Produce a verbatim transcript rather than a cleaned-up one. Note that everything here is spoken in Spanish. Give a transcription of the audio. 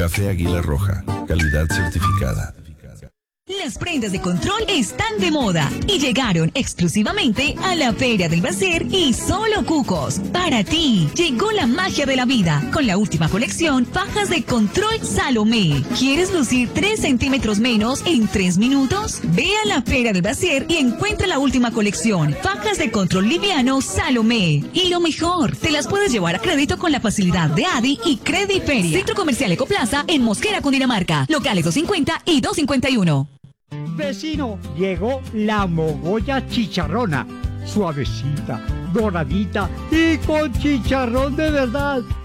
Café Águila Roja, calidad certificada. Las prendas de control están de moda y llegaron exclusivamente a la Feria del Bacier y Solo Cucos. Para ti, llegó la magia de la vida con la última colección fajas de control Salomé. ¿Quieres lucir tres centímetros menos en tres minutos? Ve a la Feria del Bacier y encuentra la última colección, fajas de control liviano Salomé. Y lo mejor, te las puedes llevar a crédito con la facilidad de Adi y Crediferia. Centro Comercial Ecoplaza en Mosquera, Cundinamarca. Locales doscientos cincuenta y doscientos cincuenta y uno. Vecino, llegó la mogolla chicharrona, suavecita, doradita y con chicharrón de verdad.